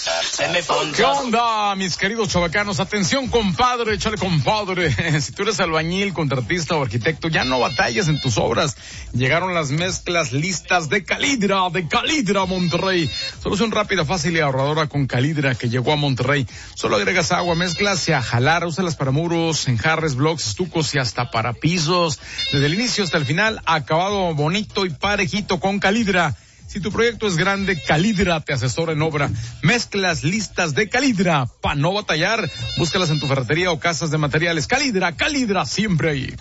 ¿Qué onda, mis queridos chavacanos? Atención, compadre, échale, compadre. Si tú eres albañil, contratista o arquitecto, ya no batalles en tus obras. Llegaron las mezclas listas de Calidra Monterrey. Solución rápida, fácil y ahorradora con Calidra que llegó a Monterrey. Solo agregas agua, mezclas y a jalar. Úsalas para muros, enjarres, blocks, estucos y hasta para pisos. Desde el inicio hasta el final, acabado bonito y parejito con Calidra. Si tu proyecto es grande, Calidra te asesora en obra. Mezclas listas de Calidra para no batallar. Búscalas en tu ferretería o casas de materiales. Calidra, siempre ahí.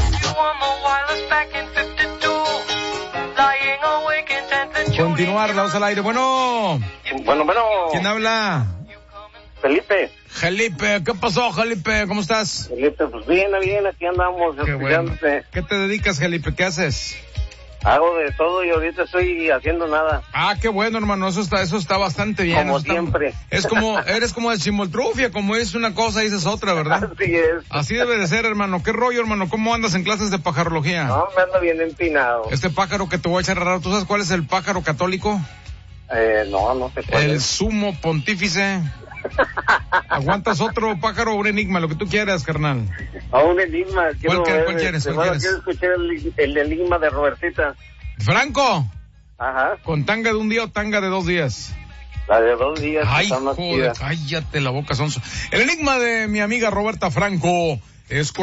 Continuar, vamos al aire. Bueno. ¿Quién habla? Felipe, ¿qué pasó, Felipe? ¿Cómo estás? Felipe, pues bien, aquí andamos. Qué bueno. ¿Qué te dedicas, Felipe? ¿Qué haces? Hago de todo y ahorita estoy haciendo nada. Ah, qué bueno, hermano, eso está bastante bien. Como siempre. Eres como de Chimoltrufia, como es una cosa, dices otra, ¿verdad? Así es. Así debe de ser, hermano. ¿Qué rollo, hermano? ¿Cómo andas en clases de pajarología? No, me ando bien empinado. Este pájaro que te voy a echar raro, ¿tú sabes cuál es el pájaro católico? No sé cuál El es. sumo pontífice. ¿Aguantas otro pájaro o un enigma? Lo que tú quieras, carnal. Un enigma. ¿Cuál quieres? Quiero escuchar el enigma de Robertita. ¿Franco? Ajá. ¿Con tanga de un día o tanga de 2 días? La de 2 días. Ay, está más joder, chida. cállate la boca, sonso. El enigma de mi amiga Roberta Franco es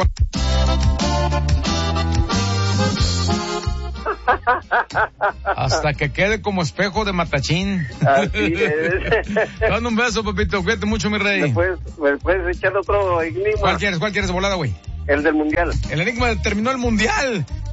hasta que quede como espejo de matachín. Así es. Te mando un beso, papito. Cuídate mucho, mi rey. ¿Me puedes echar otro enigma? ¿Cuál quieres de volada, güey? El del mundial. El enigma terminó el mundial.